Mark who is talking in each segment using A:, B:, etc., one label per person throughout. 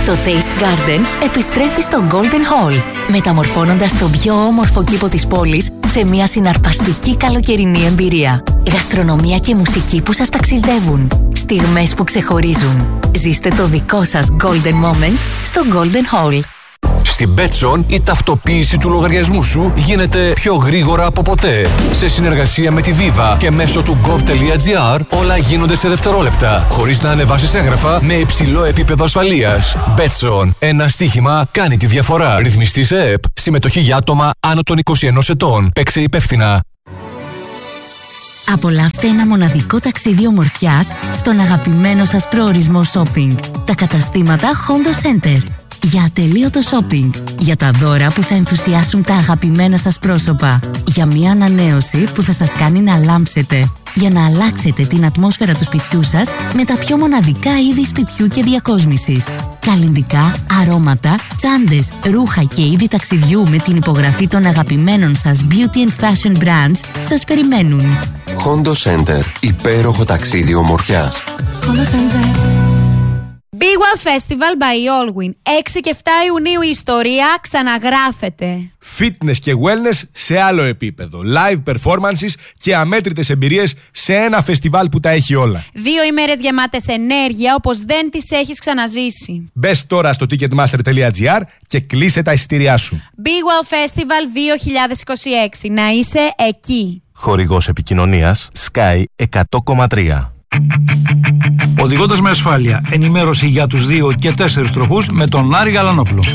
A: Το Taste Garden επιστρέφει στο Golden Hall, μεταμορφώνοντας τον πιο όμορφο κήπο της πόλης σε μια συναρπαστική καλοκαιρινή εμπειρία. Γαστρονομία και μουσική που σας ταξιδεύουν. Στιγμές που ξεχωρίζουν. Ζήστε το δικό σας Golden Moment στο Golden Hall.
B: Στην Betson η ταυτοποίηση του λογαριασμού σου γίνεται πιο γρήγορα από ποτέ. Σε συνεργασία με τη Viva και μέσω του gov.gr όλα γίνονται σε δευτερόλεπτα, χωρίς να ανεβάσεις έγγραφα με υψηλό επίπεδο ασφαλείας. Betson. Ένα στοίχημα κάνει τη διαφορά. Ρυθμιστή σε ΕΕΠ. Συμμετοχή για άτομα άνω των 21 ετών. Παίξε υπεύθυνα.
A: Απολαύστε ένα μοναδικό ταξίδι ομορφιάς στον αγαπημένο σας προορισμό shopping. Τα καταστήματα Hondo Center. Για ατελείωτο shopping. Για τα δώρα που θα ενθουσιάσουν τα αγαπημένα σας πρόσωπα. Για μια ανανέωση που θα σας κάνει να λάμψετε. Για να αλλάξετε την ατμόσφαιρα του σπιτιού σας με τα πιο μοναδικά είδη σπιτιού και διακόσμησης. Καλλυντικά, αρώματα, τσάντες, ρούχα και είδη ταξιδιού με την υπογραφή των αγαπημένων σας beauty and fashion brands σας περιμένουν.
C: Hondo Center. Υπέροχο ταξίδι ομορφιάς.
A: Hondo Center.
D: Big One Festival by Allwyn. 6 και 7 Ιουνίου η ιστορία ξαναγράφεται.
E: Fitness και wellness σε άλλο επίπεδο. Live performances και αμέτρητες εμπειρίες σε ένα φεστιβάλ που τα έχει όλα.
D: 2 ημέρες γεμάτες ενέργεια όπως δεν τις έχεις ξαναζήσει.
E: Μπες τώρα στο ticketmaster.gr και κλείσε τα εισιτήριά σου.
D: Big One Festival 2026. Να είσαι εκεί.
F: Χορηγός επικοινωνίας Sky 100,3.
G: Οδηγώντας με ασφάλεια. Ενημέρωση για τους 2 και 4 τροχούς με τον Άρη Γαλανόπουλο.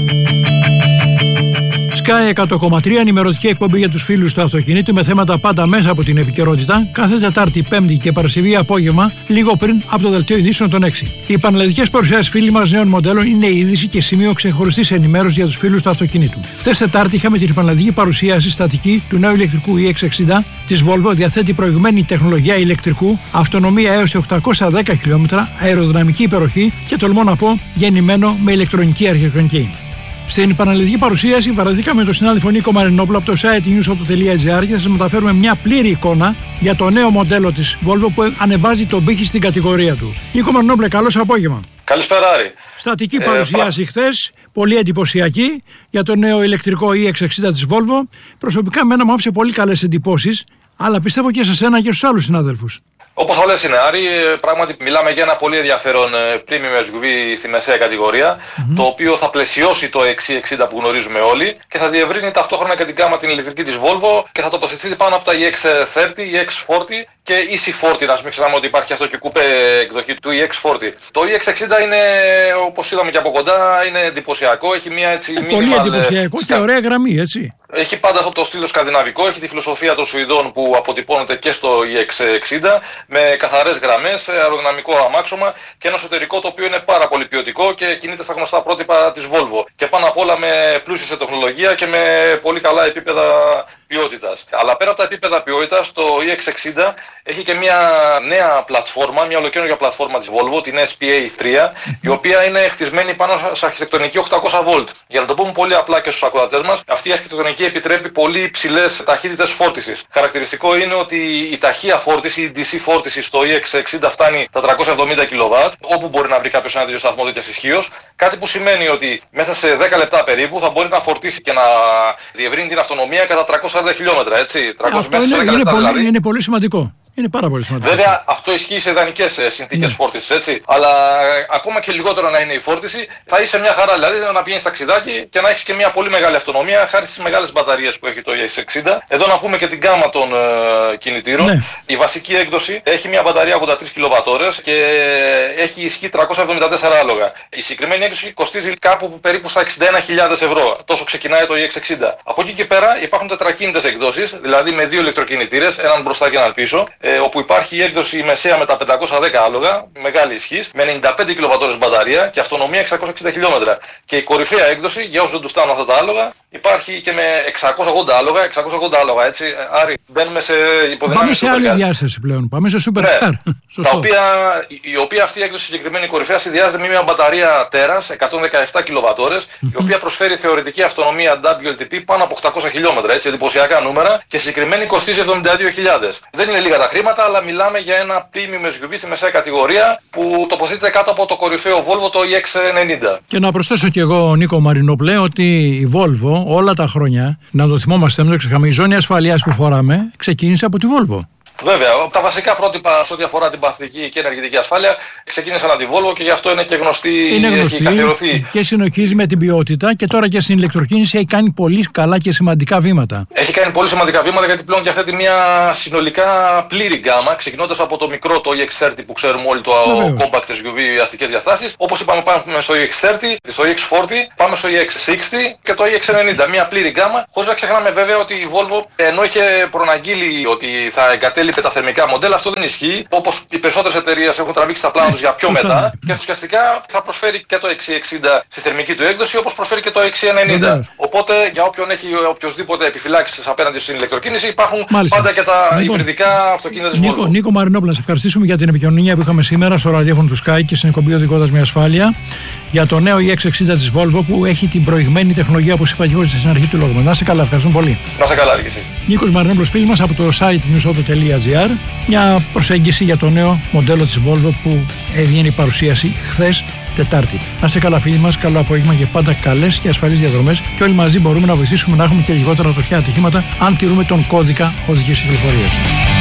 G: Sky 100,3, ενημερωτική εκπομπή για τους φίλους του αυτοκινήτου με θέματα πάντα μέσα από την επικαιρότητα, κάθε Τετάρτη, Πέμπτη και Παρασκευή απόγευμα, λίγο πριν από το δελτίο ειδήσεων των 6. Οι πανελλαδικές παρουσιάσεις φίλοι μας νέων μοντέλων είναι η είδηση και σημείο ξεχωριστής ενημέρωσης για τους φίλους του αυτοκινήτου. Χθες Τετάρτη είχαμε την πανελλαδική παρουσίαση στατική του νέου ηλεκτρικού EX60 της Volvo. Διαθέτει προηγμένη τεχνολογία ηλεκτρικού, αυτονομία έως 810 χιλιόμετρα, αεροδυναμική υπεροχή και τολμώ να πω γεννημένο με ηλεκτρονική αρχιτεκτονική. Στην πανελλαδική παρουσίαση βαρεθήκαμε τον συνάδελφο Νίκο Μαρινόπουλο από το site newsauto.gr και θα σας μεταφέρουμε μια πλήρη εικόνα για το νέο μοντέλο της Volvo που ανεβάζει τον πύχη στην κατηγορία του. Νίκο Μαρινόπουλε, καλώς απόγευμα.
H: Καλησπέρα, Άρη.
G: Στατική παρουσίαση χθες, πολύ εντυπωσιακή για το νέο ηλεκτρικό EX60 της Volvo. Προσωπικά μένα μου άφησε πολύ καλές εντυπώσεις, αλλά πιστεύω και σε σένα και στους άλλους συναδέλφους.
H: Όπως θα λες είναι, Άρη, πράγματι μιλάμε για ένα πολύ ενδιαφέρον premium SUV στη μεσαία κατηγορία, το οποίο θα πλαισιώσει το XC60 που γνωρίζουμε όλοι και θα διευρύνει ταυτόχρονα και την γάμα την ηλεκτρική της Volvo και θα τοποθετηθεί πάνω από τα EX30, EX40 και EC40. Να μην ξεχνάμε ότι υπάρχει αυτό και κουπέ εκδοχή του EX40. Το EX60 είναι, όπως είδαμε και από κοντά, είναι εντυπωσιακό, έχει μια έτσι
G: πολύ εντυπωσιακό και ωραία γραμμή, έτσι.
H: Έχει πάντα αυτό το στήλο σκανδιναβικό, έχει τη φιλοσοφία των Σουηδών που αποτυπώνεται και στο EX60 με καθαρές γραμμές, αεροδυναμικό αμάξωμα και ένα εσωτερικό το οποίο είναι πάρα πολύ ποιοτικό και κινείται στα γνωστά πρότυπα της Volvo. Και πάνω απ' όλα με πλούσιο σε τεχνολογία και με πολύ καλά επίπεδα ποιότητας. Αλλά πέρα από τα επίπεδα ποιότητας, το EX60 έχει και μια νέα πλατφόρμα, μια ολοκαίνουργια πλατφόρμα της Volvo, την SPA3, η οποία είναι χτισμένη πάνω σε αρχιτεκτονική 800V. Για να το πούμε πολύ απλά και στους ακροατές μας, αυτή η αρχιτεκτονική επιτρέπει πολύ υψηλές ταχύτητες φόρτισης. Χαρακτηριστικό είναι ότι η ταχεία φόρτιση, η DC φόρτιση στο EX60 φτάνει τα 370 kW, όπου μπορεί να βρει κάποιος ένα τέτοιο σταθμό τέτοιας ισχύως. Κάτι που σημαίνει ότι μέσα σε 10 λεπτά περίπου θα μπορεί να φορτίσει και να διευρύνει την αυτονομία κατά 340 χιλιόμετρα. Έτσι, 300
G: είναι πολύ σημαντικό. Είναι πάρα πολύ σημαντικό.
H: Βέβαια, αυτό ισχύει σε ιδανικές συνθήκες φόρτισης, έτσι. Αλλά ακόμα και λιγότερο να είναι η φόρτιση, θα είσαι μια χαρά. Δηλαδή να πηγαίνεις ταξιδάκι και να έχεις και μια πολύ μεγάλη αυτονομία χάρη στις μεγάλες μπαταρίες που έχει το EX60. Εδώ να πούμε και την γκάμα των κινητήρων. Ναι. Η βασική έκδοση έχει μια μπαταρία 83 kWh και έχει ισχύ 374 άλογα. Η συγκεκριμένη έκδοση κοστίζει κάπου περίπου στα 61.000 ευρώ. Τόσο ξεκινάει το EX60. Από εκεί και πέρα υπάρχουν τετρακίνητες εκδόσεις, δηλαδή με 2 ηλεκτροκινητήρες, έναν μπροστά και έναν πίσω. Όπου υπάρχει η έκδοση μεσαία με τα 510 άλογα, μεγάλη ισχύς, με 95 kWh μπαταρία και αυτονομία 660 χιλιόμετρα. Και η κορυφαία έκδοση, για όσους δεν τους φτάνουν αυτά τα άλογα, υπάρχει και με 680 άλογα, 680 άλογα, έτσι. Άρη, μπαίνουμε σε υποδυνάμεις.
G: Πάμε σε άλλη διάσταση πλέον, πάμε σε super car.
H: Η οποία αυτή η έκδοση συγκεκριμένη κορυφαία συνδυάζεται με μια μπαταρία τέρας, 117 kWh, η οποία προσφέρει θεωρητική αυτονομία WLTP πάνω από 800 χιλιόμετρα, έτσι, εντυπωσιακά νούμερα, και συγκεκριμένη κοστίζει 72.000. Δεν είναι λίγα τα χρήματα, αλλά μιλάμε για ένα premium SUV στη μεσαία κατηγορία που τοποθετείται κάτω από το κορυφαίο Volvo, το EX90.
G: Και να προσθέσω κι εγώ, Νίκο Μαρινόπλε, ότι η Volvo όλα τα χρόνια, να το θυμόμαστε, μην το ξεχάμε, η ζώνη ασφαλείας που φοράμε ξεκίνησε από τη Volvo.
H: Βέβαια, τα βασικά πρότυπα σε ό,τι αφορά την παθητική και ενεργητική ασφάλεια ξεκίνησαν από τη Volvo και γι' αυτό είναι και γνωστή. Έχει καθιερωθεί.
G: Και συνοχίζει με την ποιότητα και τώρα και στην ηλεκτροκίνηση έχει κάνει πολύ καλά και σημαντικά βήματα.
H: Έχει κάνει πολύ σημαντικά βήματα γιατί πλέον διαθέτει μια συνολικά πλήρη γκάμα, ξεκινώντας από το μικρό, το EX30 που ξέρουμε όλοι, το compact SUV αστικές διαστάσεις. Όπως είπαμε, πάμε στο EX30, στο EX40, πάμε στο EX60 και το EX90. Μια πλήρη γκάμα, χωρίς να ξεχνάμε βέβαια ότι η Volvo, ενώ είχε προαναγγείλει ότι θα εγκατέλειπε τα θερμικά μοντέλα, αυτό δεν ισχύει. Όπως οι περισσότερες εταιρείες έχουν τραβήξει τα πλάνα τους για πιο μετά και ουσιαστικά θα προσφέρει και το XC60 στη θερμική του έκδοση, όπως προσφέρει και το XC90. Οπότε για όποιον έχει οποιοσδήποτε επιφυλάξεις απέναντι στην ηλεκτροκίνηση, υπάρχουν πάντα και τα υβριδικά αυτοκίνητα της Volvo.
G: Νίκο Μαρινόπουλο, να σε ευχαριστήσουμε για την επικοινωνία που είχαμε σήμερα στο ραδιόφωνο του Sky και στην εκπομπή Οδηγώντας με Ασφάλεια για το νέο EX60 της Volvo που έχει την προηγμένη τεχνολογία, όπως είπα και εγώ στην αρχή του λόγου. Να είσαι καλά, ευχαριστούμε πολύ.
H: Να είσαι καλά, Άλκηση.
G: Νίκος Μαρινόπουλος, φίλοι μας από το site newsauto.gr, μια προσέγγιση για το νέο μοντέλο της Volvo που έβγαινε η παρουσίαση χθες Τετάρτη. Να είστε καλά, φίλοι μας, καλό απόγευμα και πάντα καλές και ασφαλείς διαδρομές και όλοι μαζί μπορούμε να βοηθήσουμε να έχουμε και λιγότερα τροχαία ατυχήματα αν τηρούμε τον κώδικα οδικής κυκλοφορίας.